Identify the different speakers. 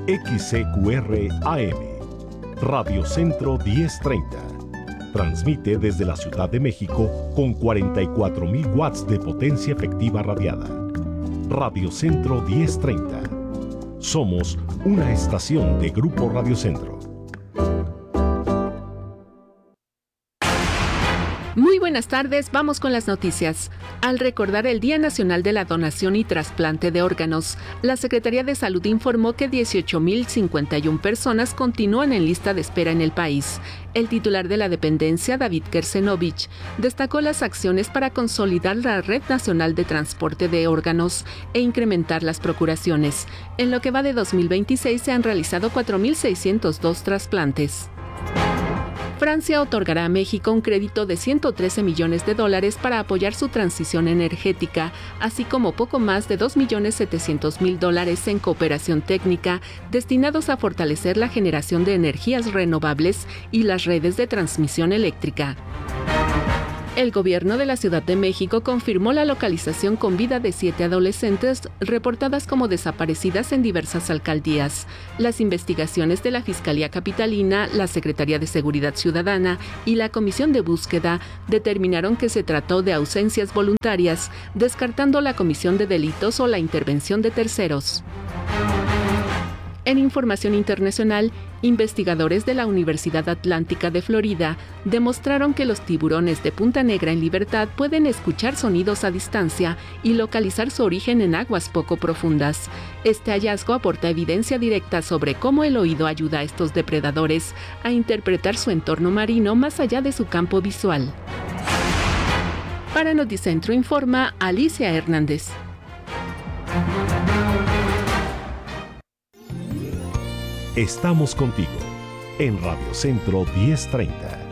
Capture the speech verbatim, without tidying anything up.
Speaker 1: X C Q R A M, Radio Centro diez treinta. Transmite desde la Ciudad de México con cuarenta y cuatro mil watts de potencia efectiva radiada. Radio Centro diez treinta. Somos una estación de Grupo Radio Centro.
Speaker 2: Muy buenas tardes, vamos con las noticias. Al recordar el Día Nacional de la Donación y Trasplante de Órganos, la Secretaría de Salud informó que dieciocho mil cincuenta y una personas continúan en lista de espera en el país. El titular de la dependencia, David Kersenovich, destacó las acciones para consolidar la Red Nacional de Transporte de Órganos e incrementar las procuraciones. En lo que va de dos mil veintiséis se han realizado cuatro mil seiscientos dos trasplantes. Francia otorgará a México un crédito de ciento trece millones de dólares para apoyar su transición energética, así como poco más de dos millones setecientos mil dólares en cooperación técnica destinados a fortalecer la generación de energías renovables y las redes de transmisión eléctrica. El gobierno de la Ciudad de México confirmó la localización con vida de siete adolescentes reportadas como desaparecidas en diversas alcaldías. Las investigaciones de la Fiscalía Capitalina, la Secretaría de Seguridad Ciudadana y la Comisión de Búsqueda determinaron que se trató de ausencias voluntarias, descartando la comisión de delitos o la intervención de terceros. En información internacional, investigadores de la Universidad Atlántica de Florida demostraron que los tiburones de punta negra en libertad pueden escuchar sonidos a distancia y localizar su origen en aguas poco profundas. Este hallazgo aporta evidencia directa sobre cómo el oído ayuda a estos depredadores a interpretar su entorno marino más allá de su campo visual. Para Noticentro informa Alicia Hernández.
Speaker 1: Estamos contigo en Radio Centro diez treinta.